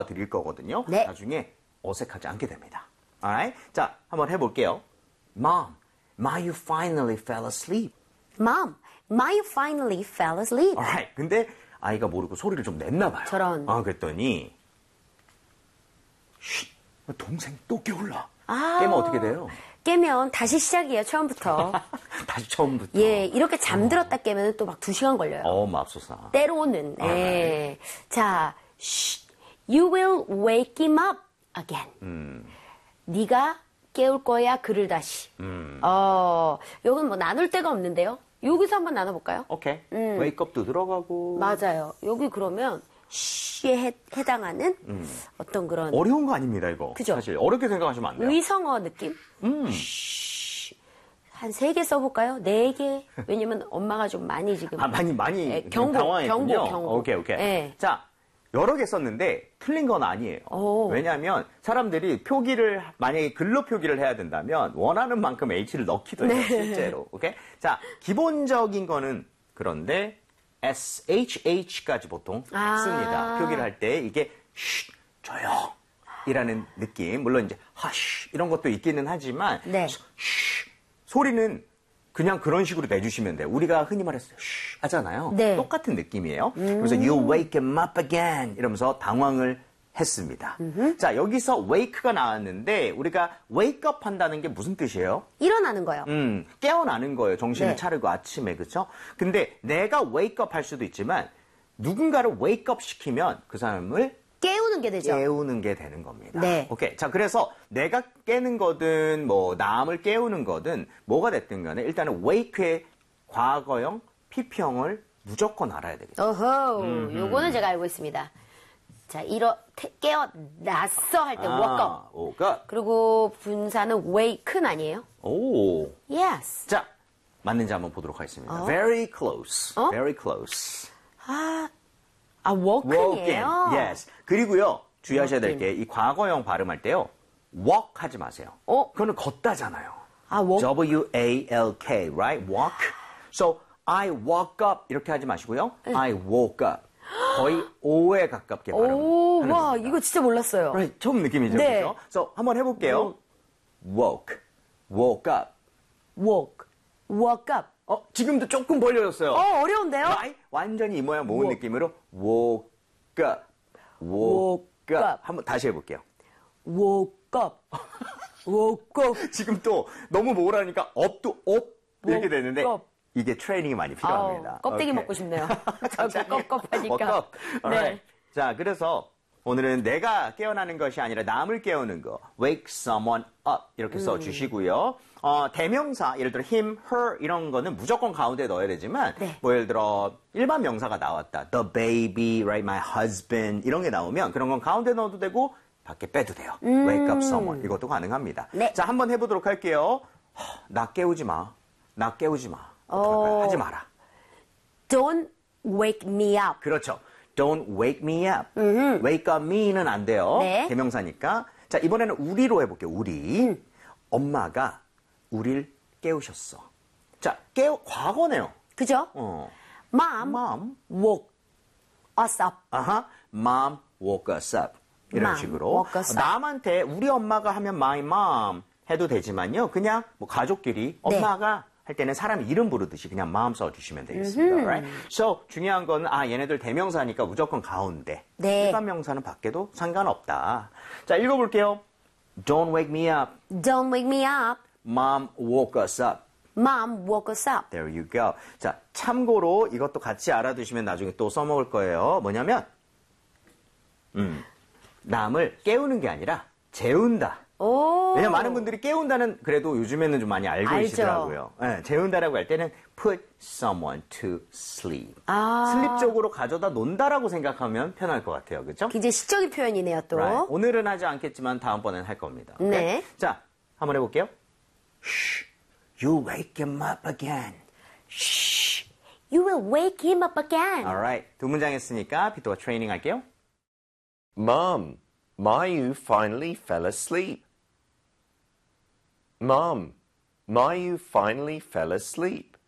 드릴 거거든요. 네. 나중에 어색하지 않게 됩니다. Alright? 자, 한번 해볼게요. Mom, my you finally fell asleep. Mom, my you finally fell asleep. Alright. 근데 아이가 모르고 소리를 좀 냈나 봐요. 저런. 그랬더니 쉿, 동생 또 깨울라. 아. 깨면 어떻게 돼요? 깨면 다시 시작이에요, 처음부터. 다시 처음부터. 예, 이렇게 잠들었다 깨면 또 막 2시간 걸려요. 맙소사. 때로는. 예. 자, you will wake him up again. 네가 깨울 거야, 그를 다시. 여긴 뭐 나눌 데가 없는데요. 여기서 한번 나눠볼까요? 오케이. 웨이크업도 들어가고. 맞아요. 여기 그러면 쉬에 해당하는 어떤 그런 어려운 거 아닙니다, 이거. 그죠? 사실 어렵게 생각하시면 안 돼요. 의성어 느낌? 한 3개 써볼까요? 4개? 왜냐면 엄마가 좀 많이 지금. 많이 예, 경고. 오케이. 예. 자, 여러 개 썼는데 틀린 건 아니에요. 왜냐하면 사람들이 표기를 만약에 글로 표기를 해야 된다면 원하는 만큼 H를 넣기도 해요, 실제로. 오케이? 자, 기본적인 거는 그런데 SHH까지 보통 씁니다. 표기를 할 때 이게 조용이라는 느낌. 물론 이제 하쉬 이런 것도 있기는 하지만 네. 소리는 그냥 그런 식으로 내주시면 돼요. 우리가 흔히 말해서 쉬 하잖아요. 네. 똑같은 느낌이에요. 그래서 you wake him up again 이러면서 당황을 했습니다. 자, 여기서 wake가 나왔는데 우리가 wake up 한다는 게 무슨 뜻이에요? 일어나는 거요. 깨어나는 거예요. 정신을 네. 차리고 아침에, 그렇죠? 근데 내가 wake up 할 수도 있지만 누군가를 wake up 시키면 그 사람을 깨우는 게 되죠. 깨우는 게 되는 겁니다. 네. 오케이. 자, 그래서 내가 깨는 거든 뭐 남을 깨우는 거든 뭐가 됐든 간에 일단은 wake의 과거형, PP형을 무조건 알아야 되겠죠. 어허, 요거는 제가 알고 있습니다. 자, 깨어났어 할 때 woke up. woke up. 그리고 분사는 wake는 아니에요? 오. Yes. 자, 맞는지 한번 보도록 하겠습니다. Very close. Very close. woken이에요? Yes. 그리고요, 주의하셔야 될 게 이 과거형 발음할 때요, walk 하지 마세요. 그거는 걷다잖아요. walk. W-A-L-K, right? Walk. So, I woke up 이렇게 하지 마시고요. I woke up. 거의 O에 가깝게 발음하는 겁니다. 와, 이거 진짜 몰랐어요. Right. 처음 느낌이죠, 네. 그렇죠? So, 한번 해볼게요. woke, woke up. woke up. 지금도 조금 벌려졌어요. 어려운데요? Right? 완전히 이 모양 모은 느낌으로 woke up, woke up. 한번 다시 해볼게요. woke up. woke up. 지금 또 너무 모으라니까 up도 up 이렇게 되는데 up. 이게 트레이닝이 많이 필요합니다. 껍데기 오케이. 먹고 싶네요. 자꾸 껍껍하니까. 먹고. 네. 자, 그래서 오늘은 내가 깨어나는 것이 아니라 남을 깨우는 거. wake someone up 이렇게 써주시고요. 대명사, 예를 들어 him, her 이런 거는 무조건 가운데 넣어야 되지만 네. 뭐 예를 들어 일반 명사가 나왔다. the baby, right, my husband 이런 게 나오면 그런 건 가운데 넣어도 되고 밖에 빼도 돼요. wake up someone 이것도 가능합니다. 네. 자, 한번 해보도록 할게요. 나 깨우지 마. 나 깨우지 마. 어떡할까요? 하지 마라. Don't wake me up. 그렇죠. Don't wake me up. wake up me는 안 돼요. 네. 대명사니까. 자, 이번에는 우리로 해볼게요. 우리. 엄마가 우리를 깨우셨어. 자, 과거네요. 그죠? Mom woke us up. 아하. Mom woke us up. 이런 Mom 식으로. woke us up. 남한테 우리 엄마가 하면 my mom 해도 되지만요. 그냥 뭐 가족끼리 엄마가 할 때는 사람 이름 부르듯이 그냥 mom 써주시면 되겠습니다. Right? So, 중요한 건, 얘네들 대명사니까 무조건 가운데. 네. 일반 명사는 밖에도 상관없다. 자, 읽어볼게요. Don't wake me up. Don't wake me up. Mom woke us up. Mom woke us up. There you go. 자, 참고로 이것도 같이 알아두시면 나중에 또 써먹을 거예요. 뭐냐면, 남을 깨우는 게 아니라 재운다. 왜냐면 많은 분들이 깨운다는 그래도 요즘에는 좀 많이 알고 알죠. 계시더라고요. 네, 재운다라고 할 때는 put someone to sleep. 슬립 쪽으로 가져다 논다라고 생각하면 편할 것 같아요. 그렇죠? 굉장히 시적인 표현이네요, 또. Right. 오늘은 하지 않겠지만 다음번에는 할 겁니다. 오케이? 네. 자, 한번 해볼게요. Shh, you wake him up again. Shh. You will wake him up again. Alright. 두 문장 했으니까 비토가 트레이닝 할게요. Mom, Mayu finally fell asleep. Mom, Mayu finally fell asleep.